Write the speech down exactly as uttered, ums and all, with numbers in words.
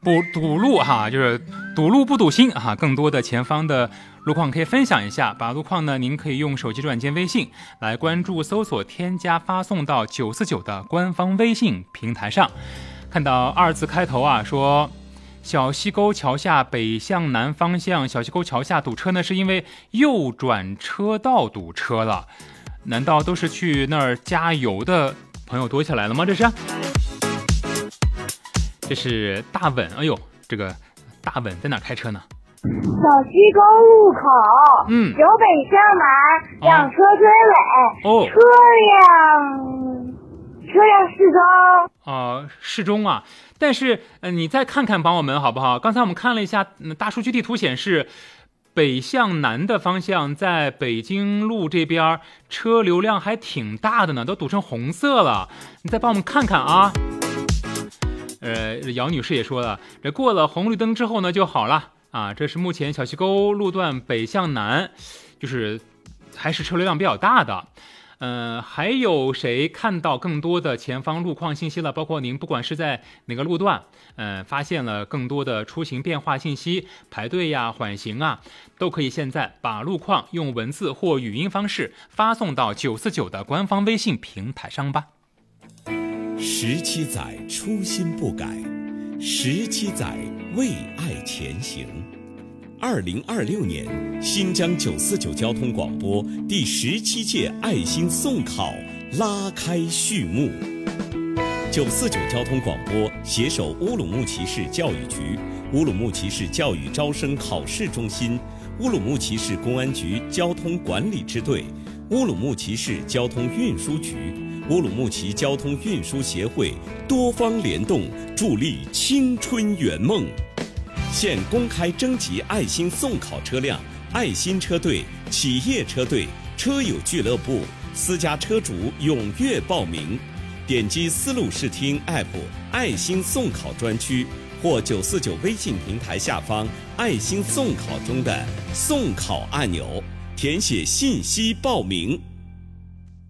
不堵路哈，就是堵路不堵心哈。更多的前方的路况可以分享一下，把路况呢，您可以用手机软件微信来关注、搜索、添加、发送到九四九的官方微信平台上。看到二字开头啊，说小溪沟桥下北向南方向，小溪沟桥下堵车呢，是因为右转车道堵车了。难道都是去那儿加油的朋友多起来了吗？这是，这是大稳。哎呦，这个大稳在哪开车呢？ 小溪沟路口， 嗯， 由北向南，两车追尾， 哦， 车辆车辆适中， 呃，适中啊。但是，呃，你再看看帮我们好不好？刚才我们看了一下，嗯、大数据地图显示，北向南的方向，在北京路这边车流量还挺大的呢，都堵成红色了。你再帮我们看看啊。呃，姚女士也说了，这过了红绿灯之后呢就好了啊。这是目前小溪沟路段北向南，就是还是车流量比较大的。呃，还有谁看到更多的前方路况信息了？包括您不管是在哪个路段，呃，发现了更多的出行变化信息，排队呀、缓行啊，都可以现在把路况用文字或语音方式发送到九四九的官方微信平台上吧。 十七载初心不改，十七载为爱前行。二零二六年，新疆九四九交通广播第十七届爱心送考拉开序幕。九四九交通广播携手乌鲁木齐市教育局、乌鲁木齐市教育招生考试中心、乌鲁木齐市公安局交通管理支队、乌鲁木齐市交通运输局、乌鲁木齐交通运输协会多方联动，助力青春圆梦。现公开征集爱心送考车辆、爱心车队、企业车队、车友俱乐部、私家车主踊跃报名。点击思路视听 App 爱心送考专区或九四九微信平台下方爱心送考中的送考按钮，填写信息报名。